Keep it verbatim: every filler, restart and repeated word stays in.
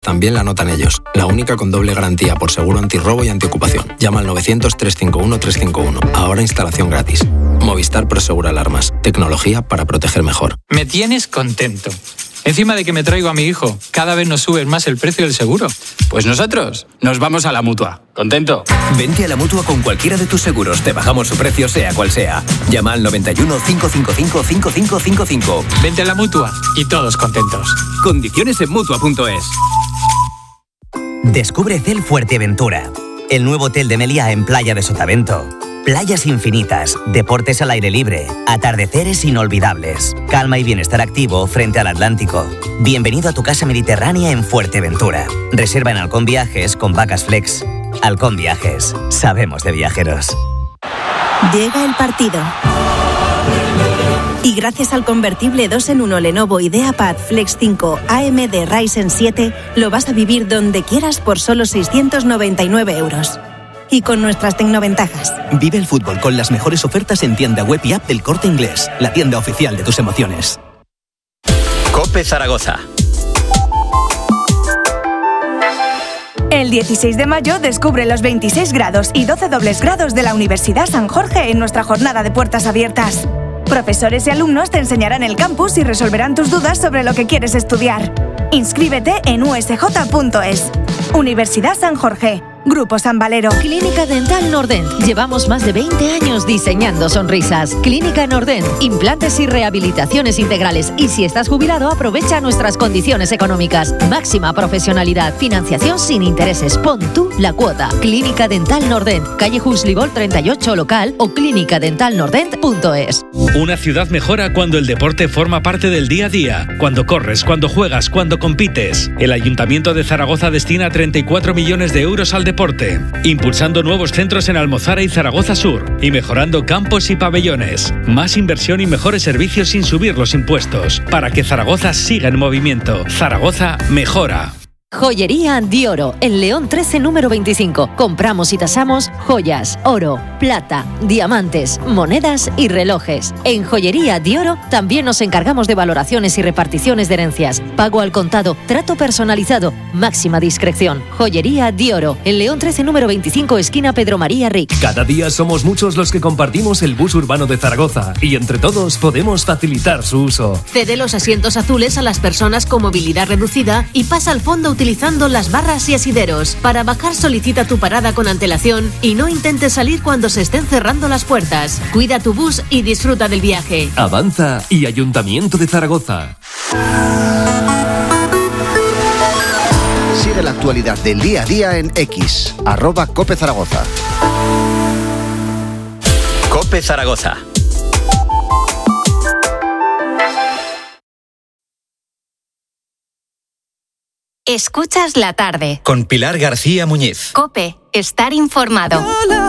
También la notan ellos. La única con doble garantía por seguro antirrobo y antiocupación. Llama al novecientos, trescientos cincuenta y uno, trescientos cincuenta y uno. Ahora instalación gratis. Movistar Prosegura Alarmas. Tecnología para proteger mejor. Me tienes contento. Encima de que me traigo a mi hijo, cada vez nos subes más el precio del seguro. Pues nosotros nos vamos a la Mutua. ¿Contento? Vente a la Mutua con cualquiera de tus seguros. Te bajamos su precio sea cual sea. Llama al noventa y uno, cincuecientos cincuenta y cinco, cinco cinco cinco cinco. Vente a la Mutua y todos contentos. Condiciones en Mutua punto es. Descubre Cel Fuerteventura, el nuevo hotel de Meliá en Playa de Sotavento. Playas infinitas, deportes al aire libre, atardeceres inolvidables, calma y bienestar activo frente al Atlántico. Bienvenido a tu casa mediterránea en Fuerteventura. Reserva en Halcón Viajes con Vacas Flex. Halcón Viajes, sabemos de viajeros. Llega el partido. Y gracias al convertible dos en uno Lenovo IdeaPad Flex cinco A M D Ryzen siete, lo vas a vivir donde quieras por solo seiscientos noventa y nueve euros. Y con nuestras tecnoventajas. Vive el fútbol con las mejores ofertas en tienda web y app del Corte Inglés, la tienda oficial de tus emociones. COPE Zaragoza. El dieciséis de mayo descubre los veintiséis grados y doce dobles grados de la Universidad San Jorge en nuestra jornada de puertas abiertas. Profesores y alumnos te enseñarán el campus y resolverán tus dudas sobre lo que quieres estudiar. Inscríbete en u s j punto es. Universidad San Jorge. Grupo San Valero. Clínica Dental Nordent. Llevamos más de veinte años diseñando sonrisas. Clínica Nordent. Implantes y rehabilitaciones integrales. Y si estás jubilado, aprovecha nuestras condiciones económicas. Máxima profesionalidad. Financiación sin intereses. Pon tú la cuota. Clínica Dental Nordent. Calle Huslibol treinta y ocho local o clínica dental nordent punto es. Una ciudad mejora cuando el deporte forma parte del día a día. Cuando corres, cuando juegas, cuando compites. El Ayuntamiento de Zaragoza destina treinta y cuatro millones de euros al deporte, impulsando nuevos centros en Almozara y Zaragoza Sur y mejorando campos y pabellones. Más inversión y mejores servicios sin subir los impuestos, para que Zaragoza siga en movimiento. Zaragoza mejora. Joyería Dioro, en León trece número veinticinco. Compramos y tasamos joyas, oro, plata, diamantes, monedas y relojes. En Joyería Dioro también nos encargamos de valoraciones y reparticiones de herencias. Pago al contado, trato personalizado, máxima discreción. Joyería Dioro, en León trece número veinticinco, esquina Pedro María Ric. Cada día somos muchos los que compartimos el bus urbano de Zaragoza y entre todos podemos facilitar su uso. Cede los asientos azules a las personas con movilidad reducida y pasa al fondo utilizando las barras y asideros. Para bajar solicita tu parada con antelación y no intentes salir cuando se estén cerrando las puertas. Cuida tu bus y disfruta del viaje. Avanza y Ayuntamiento de Zaragoza. Sigue la actualidad del día a día en X, arroba Cope Zaragoza. COPE Zaragoza. Escuchas la tarde. Con Pilar García Muñiz. COPE, estar informado.